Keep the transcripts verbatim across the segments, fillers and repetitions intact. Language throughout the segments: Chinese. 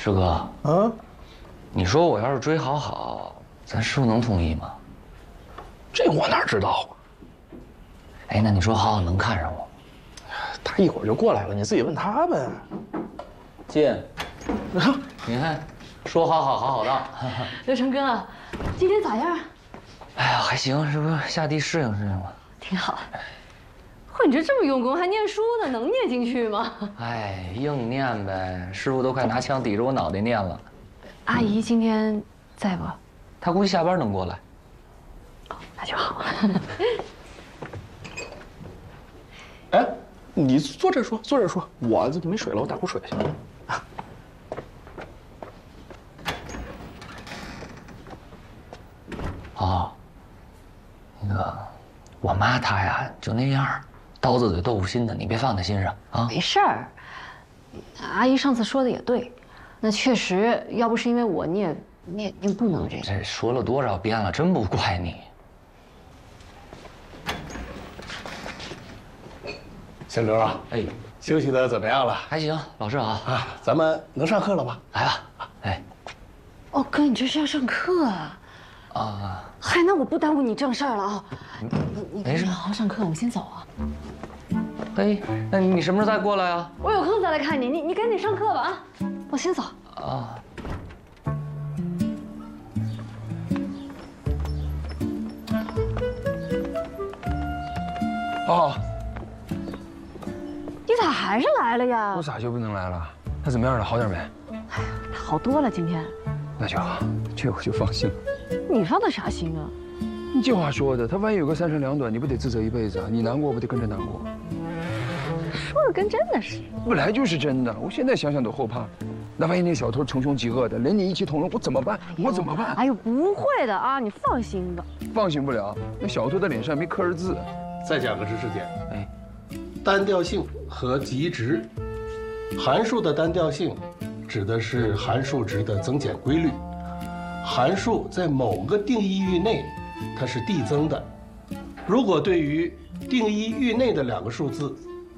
师哥， 啊， 你说我要是追好好，咱师傅能同意吗？ 这我哪知道啊？ 哎，那你说好好能看上我？ 他一会儿就过来了，你自己问他呗。 进，你看，说好好好好到。 刘成哥，今天咋样？ 哎呀，还行，这不下地适应适应吗？ 挺好。嚯，你这这么用功，还念书呢，能念进去吗？ 哎，硬念呗，师傅都快拿枪抵着我脑袋念了。 阿姨今天在不？ 他估计下班能过来。 哦，那就好。 哎，你坐这说，坐这说，我这没水了，我打壶水去。 哦，那个，我妈她呀就那样，刀子嘴豆腐心的，你别放在心上啊。 没事儿，阿姨上次说的也对，那确实，要不是因为我，你也你也你不能这样。 这说了多少遍了，真不怪你。 小刘啊， 哎， 休息的怎么样了？ 还行，老师好啊，咱们能上课了吧？ 来吧。哎， 哦，哥，你这是要上课啊？ 啊， 嗨，那我不耽误你正事儿了啊。你你没事， 好好上课，我先走啊。 嘿，那你什么时候再过来啊？ 我有空再来看你，你你赶紧上课吧啊！我先走。 啊。 哦， 你咋还是来了呀？ 我咋就不能来了？他怎么样了？好点没？ 哎呀，他好多了，今天。 那就好，这我就放心了。 你放的啥心啊？ 你这话说的，他万一有个三长两短，你不得自责一辈子啊？你难过不得跟着难过？ 说的跟真的似的。 本来就是真的，我现在想想都后怕。那万一那小偷穷凶极恶的，连你一起捅了，我怎么办？我怎么办？ 哎呦，不会的啊，你放心吧。 放心不了，那小偷的脸上没刻着字。 再讲个知识点， 哎， 单调性和极值。函数的单调性指的是函数值的增减规律。函数在某个定义域内，它是递增的。如果对于定义域内的两个数字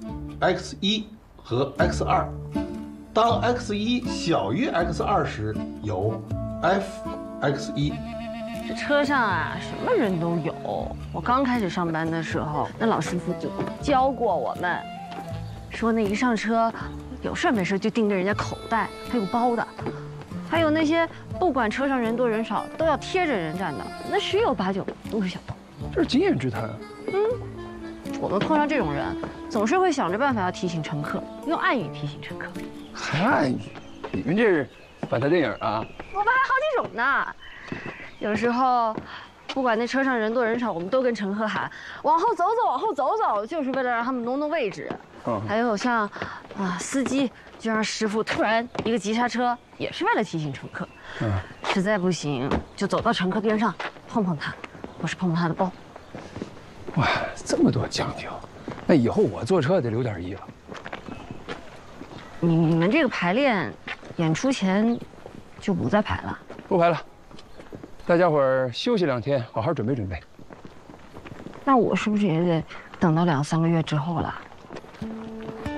x 一 和 x 二，当 x 一 小于 x 二时，有 f x 一。 这车上啊，什么人都有。我刚开始上班的时候，那老师傅就教过我们，说那一上车，有事没事就盯着人家口袋，他有包的。还有那些不管车上人多人少，都要贴着人站的，那十有八九都是小偷。 这是经验之谈。 嗯，我们碰上这种人，总是会想着办法要提醒乘客，用暗语提醒乘客。 还暗语？你们这是反派电影啊？ 我们还好几种呢。有时候，不管那车上人多人少，我们都跟乘客喊往后走走，往后走走，就是为了让他们弄弄位置。嗯，还有像，啊，司机就让师傅突然一个急刹车，也是为了提醒乘客。嗯，实在不行就走到乘客边上碰碰他，或是碰碰他的包。 哇，这么多讲究，那以后我坐车得留点意了。 你你们这个排练，演出前就不再排了？ 不排了。大家伙儿休息两天，好好准备准备。 那我是不是也得等到两三个月之后了？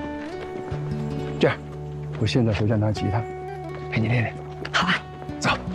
这样，我现在回家拿吉他，陪你练练。 好吧。 走。